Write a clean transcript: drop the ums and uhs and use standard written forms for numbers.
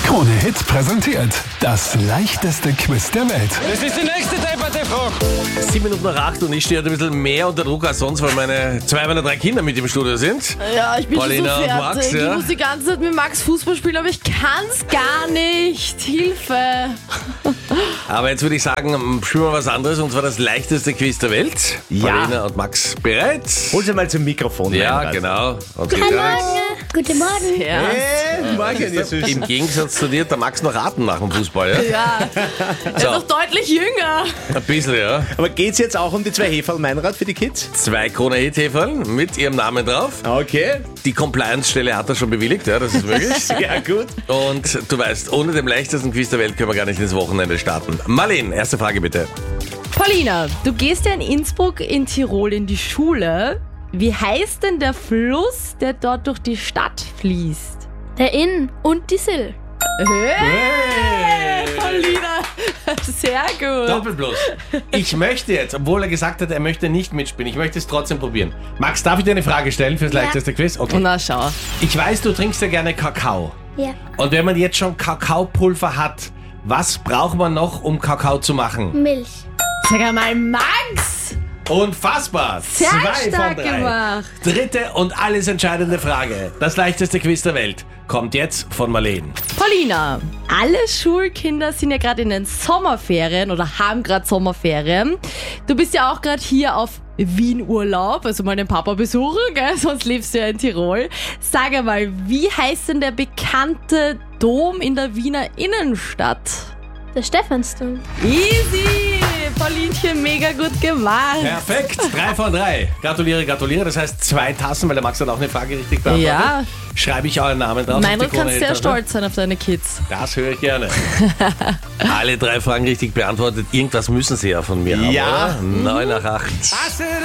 Krone Hits präsentiert das leichteste Quiz der Welt. Das ist die nächste Debatte-Frage. 7 Minuten nach 8 und ich stehe ein bisschen mehr unter Druck als sonst, weil zwei meiner 3 Kinder mit im Studio sind. Ja, ich bin Paulina schon so und fertig. Max, ja. Ich muss die ganze Zeit mit Max Fußball spielen, aber ich kann's gar nicht. Hilfe. Aber jetzt würde ich sagen, spielen wir was anderes, und zwar das leichteste Quiz der Welt. Ja. Paulina und Max bereit? Hol sie mal zum Mikrofon. Ja, Meinrad. genau. Und geht gar nichts. Guten Morgen. Ja. Morgen, ihr Süßen. Im Gegensatz zu dir, der Max noch Atem nach dem Fußball, ja? Ja. Er ist So. noch deutlich jünger. Ein bisschen, ja. Aber geht's jetzt auch um die 2 Heferl Meinrad für die Kids? 2 Krone-Hit-Heferl mit ihrem Namen drauf. Okay. Die Compliance-Stelle hat das schon bewilligt, ja, das ist möglich. Ja, gut. Und du weißt, ohne dem leichtesten Quiz der Welt können wir gar nicht ins Wochenende starten. Marlene, erste Frage bitte. Paulina, du gehst ja in Innsbruck in Tirol in die Schule. Wie heißt denn der Fluss, der dort durch die Stadt fließt? Der Inn und die Sill. Hey, Paulina, sehr gut. Doppelplus. Ich möchte jetzt, obwohl er gesagt hat, er möchte nicht mitspielen, ich möchte es trotzdem probieren. Max, darf ich dir eine Frage stellen fürs leichteste Quiz? Okay. Na schau. Ich weiß, du trinkst ja gerne Kakao. Ja. Und wenn man jetzt schon Kakaopulver hat, was braucht man noch, um Kakao zu machen? Milch. Sag einmal, Max! Unfassbar! Sehr 2 stark von 3. gemacht. Dritte und alles entscheidende Frage. Das leichteste Quiz der Welt kommt jetzt von Marlene. Paulina, alle Schulkinder sind ja gerade in den Sommerferien oder haben gerade Sommerferien. Du bist ja auch gerade hier auf Wien-Urlaub, also mal den Papa besuchen, gell? Sonst lebst du ja in Tirol. Sag einmal, wie heißt denn der bekannte Dom in der Wiener Innenstadt? Der Stephansdom. Easy! Paulinchen, mega gut gemacht. Perfekt, 3 von 3. Gratuliere, gratuliere. Das heißt 2 Tassen, weil der Max hat auch eine Frage richtig beantwortet. Ja. Schreibe ich euren Namen drauf. Meinrad auf die kannst sehr Krone-Hit-Tasse? stolz sein auf deine Kids. Das höre ich gerne. Alle 3 Fragen richtig beantwortet. Irgendwas müssen sie ja von mir haben, Ja. oder? 9 nach 8.